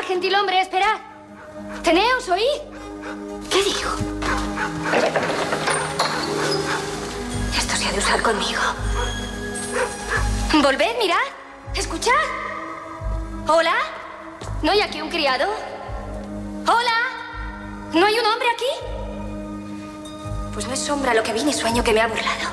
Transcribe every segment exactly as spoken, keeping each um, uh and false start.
gentil hombre, esperad. Teneos, oíd. ¿Qué dijo? Esto se ha de usar conmigo. Volved, mirad. Escuchad. ¿Hola? ¿No hay aquí un criado? ¿Hola? ¿No hay un hombre aquí? Pues no es sombra lo que vi ni sueño que me ha burlado.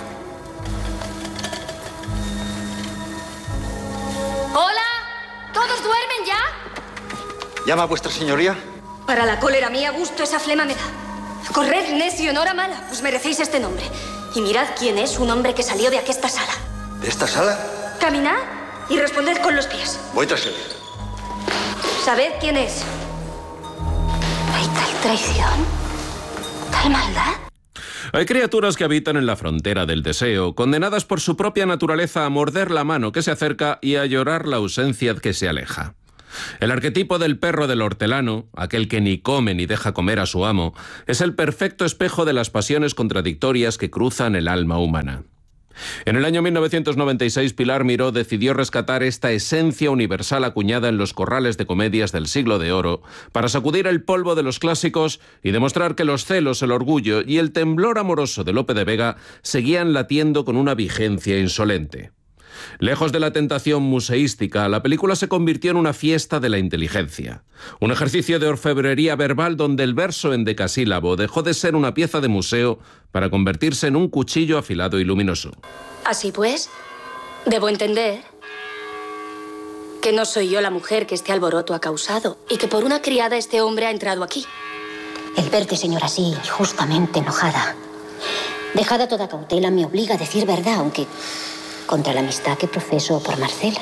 ¡Hola! ¿Todos duermen ya? ¿Llama a vuestra señoría? Para la cólera mía, gusto esa flema me da. Corred, necio, en hora mala. Os merecéis este nombre. Y mirad quién es un hombre que salió de aquesta sala. ¿De esta sala? Caminad y responded con los pies. Voy tras él. ¿Sabed quién es? ¿Hay tal traición? ¿Tal maldad? Hay criaturas que habitan en la frontera del deseo, condenadas por su propia naturaleza a morder la mano que se acerca y a llorar la ausencia que se aleja. El arquetipo del perro del hortelano, aquel que ni come ni deja comer a su amo, es el perfecto espejo de las pasiones contradictorias que cruzan el alma humana. En el año mil novecientos noventa y seis, Pilar Miró decidió rescatar esta esencia universal acuñada en los corrales de comedias del siglo de oro para sacudir el polvo de los clásicos y demostrar que los celos, el orgullo y el temblor amoroso de Lope de Vega seguían latiendo con una vigencia insolente. Lejos de la tentación museística, la película se convirtió en una fiesta de la inteligencia. Un ejercicio de orfebrería verbal donde el verso en decasílabo dejó de ser una pieza de museo para convertirse en un cuchillo afilado y luminoso. Así pues, debo entender que no soy yo la mujer que este alboroto ha causado y que por una criada este hombre ha entrado aquí. El verte, señora, así, justamente enojada, dejada toda cautela, me obliga a decir verdad, aunque contra la amistad que profeso por Marcela.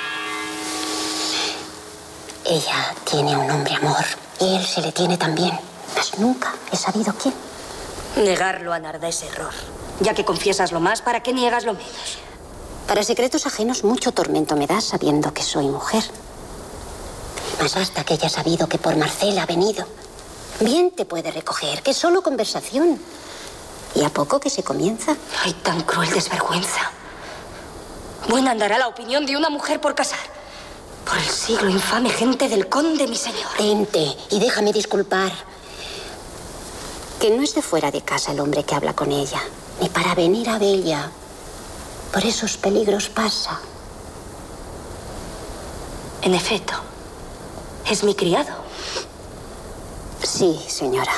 Ella tiene un hombre amor y él se le tiene también, mas nunca he sabido quién. Negarlo, Anarda, es error. Ya que confiesas lo más, ¿para qué niegas lo menos? Para secretos ajenos mucho tormento me das sabiendo que soy mujer. Mas basta que haya sabido que por Marcela ha venido. Bien te puede recoger, que es solo conversación. ¿Y a poco que se comienza? Ay, tan cruel desvergüenza. Buena andará la opinión de una mujer por casar. Por el siglo infame gente del conde, mi señor. Vente y déjame disculpar. Que no es de fuera de casa el hombre que habla con ella, ni para venir a Bella. Por esos peligros pasa. En efecto, es mi criado. Sí, señora.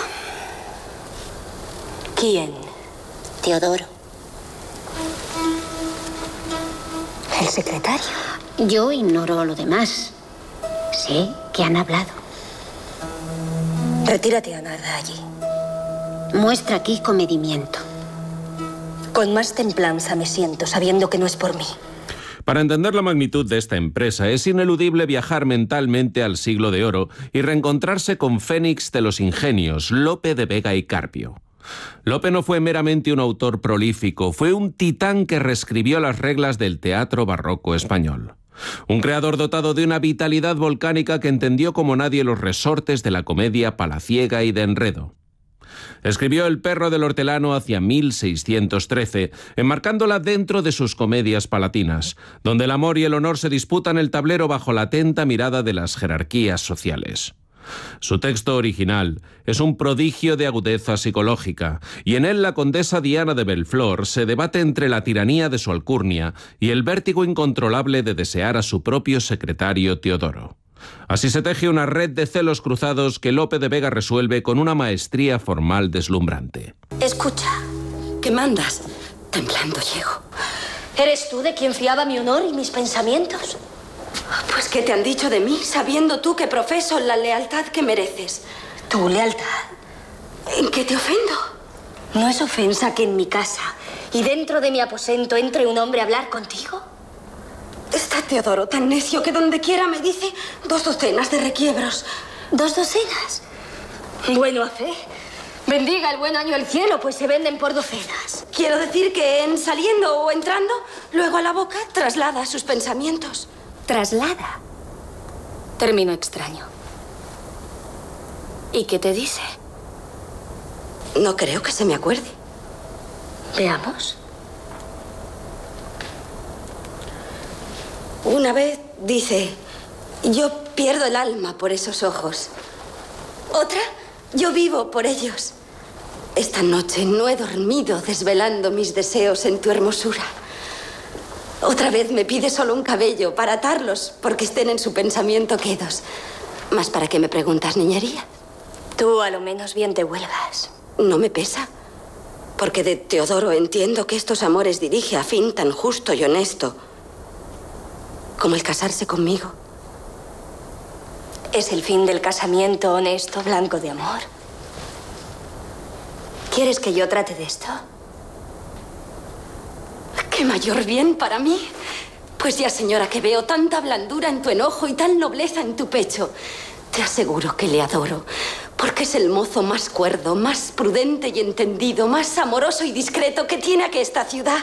¿Quién? Teodoro. ¿El secretario? Yo ignoro lo demás. Sé que han hablado. Retírate, Anarda, allí. Muestra aquí comedimiento. Con más templanza me siento, sabiendo que no es por mí. Para entender la magnitud de esta empresa, es ineludible viajar mentalmente al siglo de oro y reencontrarse con Fénix de los ingenios, Lope de Vega y Carpio. Lope no fue meramente un autor prolífico, fue un titán que reescribió las reglas del teatro barroco español. Un creador dotado de una vitalidad volcánica que entendió como nadie los resortes de la comedia palaciega y de enredo. Escribió El perro del hortelano hacia mil seiscientos trece, enmarcándola dentro de sus comedias palatinas, donde el amor y el honor se disputan el tablero bajo la atenta mirada de las jerarquías sociales. Su texto original es un prodigio de agudeza psicológica, y en él la condesa Diana de Belflor se debate entre la tiranía de su alcurnia y el vértigo incontrolable de desear a su propio secretario Teodoro. Así se teje una red de celos cruzados que Lope de Vega resuelve con una maestría formal deslumbrante. Escucha, ¿qué mandas? Temblando llego. ¿Eres tú de quien fiaba mi honor y mis pensamientos? Pues, ¿qué te han dicho de mí, sabiendo tú que profeso la lealtad que mereces? ¿Tu lealtad? ¿En qué te ofendo? ¿No es ofensa que en mi casa y dentro de mi aposento entre un hombre a hablar contigo? Está Teodoro tan necio que donde quiera me dice dos docenas de requiebros. ¿Dos docenas? Bueno, a fe. Bendiga el buen año el cielo, pues se venden por docenas. Quiero decir que en saliendo o entrando, luego a la boca traslada sus pensamientos. ¿Traslada? Término extraño. ¿Y qué te dice? No creo que se me acuerde. Veamos. Una vez dice: Yo pierdo el alma por esos ojos. Otra, yo vivo por ellos. Esta noche no he dormido desvelando mis deseos en tu hermosura. Otra vez me pide solo un cabello para atarlos porque estén en su pensamiento quedos. ¿Mas para qué me preguntas, niñería? Tú a lo menos bien te huelgas. No me pesa. Porque de Teodoro entiendo que estos amores dirige a fin tan justo y honesto como el casarse conmigo. Es el fin del casamiento honesto, blanco de amor. ¿Quieres que yo trate de esto? ¡Qué mayor bien para mí! Pues ya, señora, que veo tanta blandura en tu enojo y tal nobleza en tu pecho. Te aseguro que le adoro, porque es el mozo más cuerdo, más prudente y entendido, más amoroso y discreto que tiene aquí esta ciudad.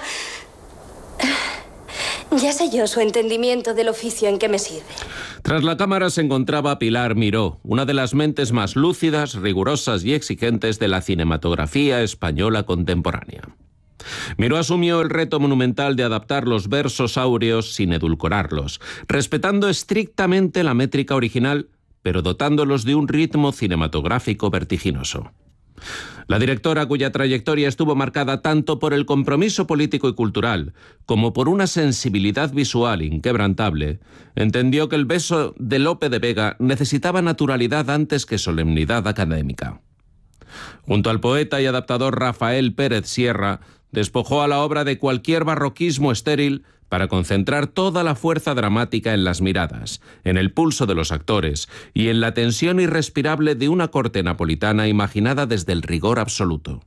Ya sé yo su entendimiento del oficio en que me sirve. Tras la cámara se encontraba Pilar Miró, una de las mentes más lúcidas, rigurosas y exigentes de la cinematografía española contemporánea. Miró asumió el reto monumental de adaptar los versos áureos sin edulcorarlos, respetando estrictamente la métrica original, pero dotándolos de un ritmo cinematográfico vertiginoso. La directora, cuya trayectoria estuvo marcada tanto por el compromiso político y cultural como por una sensibilidad visual inquebrantable, entendió que el beso de Lope de Vega necesitaba naturalidad antes que solemnidad académica. Junto al poeta y adaptador Rafael Pérez Sierra, despojó a la obra de cualquier barroquismo estéril para concentrar toda la fuerza dramática en las miradas, en el pulso de los actores y en la tensión irrespirable de una corte napolitana imaginada desde el rigor absoluto.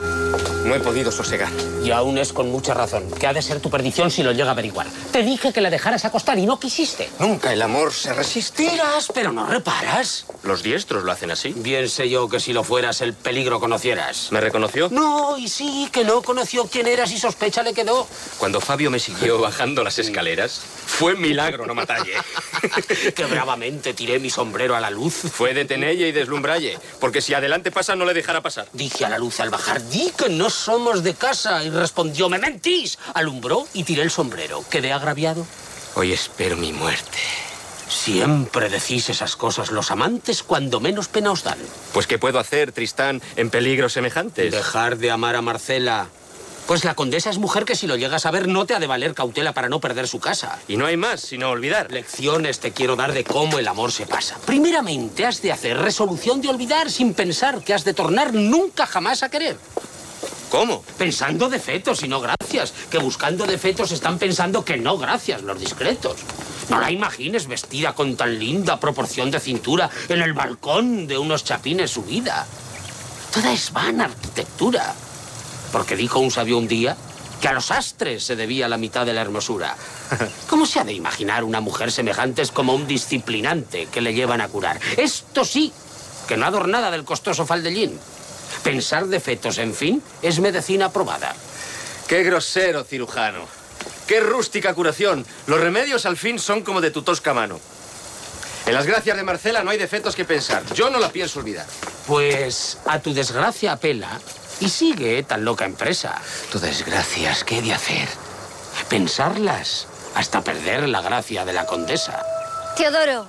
No he podido sosegar. Y aún es con mucha razón, que ha de ser tu perdición si lo llega a averiguar. Te dije que la dejaras acostar y no quisiste. Nunca el amor se resiste. Tiras, pero no reparas. Los diestros lo hacen así. Bien sé yo que si lo fueras, el peligro conocieras. ¿Me reconoció? No, y sí, que no conoció quién eras y sospecha le quedó. Cuando Fabio me siguió bajando las escaleras, fue milagro no matalle. Que bravamente tiré mi sombrero a la luz. Fue detenelle y deslumbralle, porque si adelante pasa, no le dejara pasar. Dije a la luz al bajar, di que no somos de casa, y respondió, me mentís. Alumbró y tiré el sombrero. ¿Quedé agraviado? Hoy espero mi muerte. Siempre decís esas cosas los amantes cuando menos pena os dan. Pues ¿qué puedo hacer, Tristán, en peligros semejantes? Dejar de amar a Marcela. Pues la condesa es mujer que si lo llegas a ver no te ha de valer cautela para no perder su casa. Y no hay más, sino olvidar. Lecciones te quiero dar de cómo el amor se pasa. Primeramente has de hacer resolución de olvidar sin pensar que has de tornar nunca jamás a querer. ¿Cómo? Pensando defectos y no gracias. Que buscando defectos están pensando que no gracias, los discretos. No la imagines vestida con tan linda proporción de cintura en el balcón de unos chapines subida. Toda es vana arquitectura. Porque dijo un sabio un día que a los astres se debía la mitad de la hermosura. ¿Cómo se ha de imaginar una mujer semejante es como un disciplinante que le llevan a curar? Esto sí, que no adornada del costoso faldellín. Pensar defectos, en fin, es medicina probada. ¡Qué grosero cirujano! ¡Qué rústica curación! Los remedios al fin son como de tu tosca mano. En las gracias de Marcela no hay defectos que pensar. Yo no la pienso olvidar. Pues a tu desgracia apela y sigue tan loca empresa. Tu desgracias, ¿qué he de hacer? Pensarlas hasta perder la gracia de la condesa. Teodoro.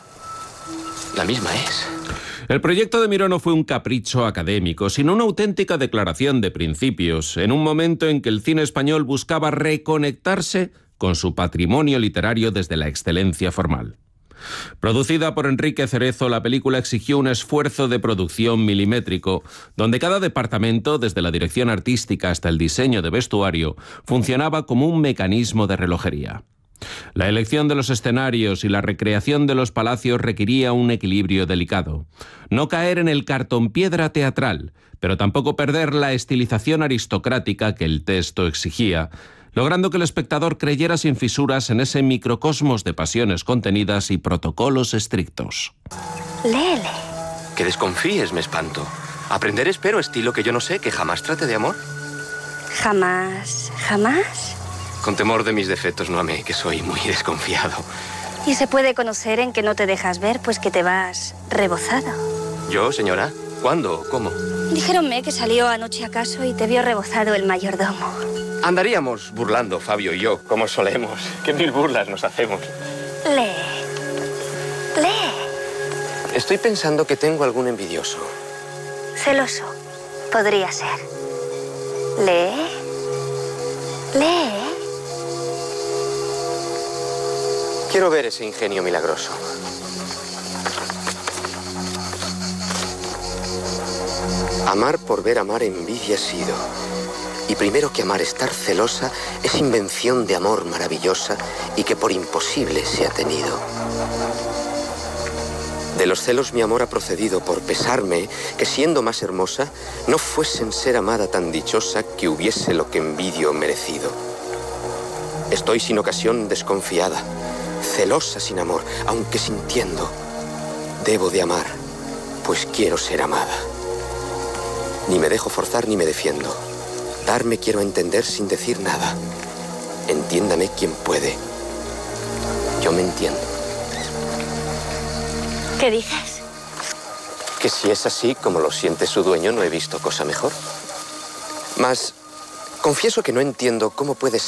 La misma es. El proyecto de Miró no fue un capricho académico, sino una auténtica declaración de principios, en un momento en que el cine español buscaba reconectarse con su patrimonio literario desde la excelencia formal. Producida por Enrique Cerezo, la película exigió un esfuerzo de producción milimétrico, donde cada departamento, desde la dirección artística hasta el diseño de vestuario, funcionaba como un mecanismo de relojería. La elección de los escenarios y la recreación de los palacios requería un equilibrio delicado. No caer en el cartonpiedra teatral, pero tampoco perder la estilización aristocrática que el texto exigía, logrando que el espectador creyera sin fisuras en ese microcosmos de pasiones contenidas y protocolos estrictos. Léele. Que desconfíes, me espanto. Aprender espero estilo que yo no sé, que jamás trate de amor. Jamás, jamás. Con temor de mis defectos no amé, que soy muy desconfiado. Y se puede conocer en que no te dejas ver, pues que te vas rebozado. ¿Yo, señora? ¿Cuándo? ¿Cómo? Dijéronme que salió anoche acaso y te vio rebozado el mayordomo. Andaríamos burlando, Fabio y yo, como solemos. Qué mil burlas nos hacemos. Lee. Estoy pensando que tengo algún envidioso. Celoso. Podría ser. Lee. Lee. Quiero ver ese ingenio milagroso. Amar por ver amar envidia ha sido. Y primero que amar estar celosa es invención de amor maravillosa y que por imposible se ha tenido. De los celos mi amor ha procedido por pesarme que siendo más hermosa no fuesen ser amada tan dichosa que hubiese lo que envidio merecido. Estoy sin ocasión desconfiada, celosa sin amor, aunque sintiendo. Debo de amar, pues quiero ser amada. Ni me dejo forzar ni me defiendo. Darme quiero entender sin decir nada. Entiéndame quien puede. Yo me entiendo. ¿Qué dices? Que si es así como lo siente su dueño, no he visto cosa mejor. Mas confieso que no entiendo cómo puede ser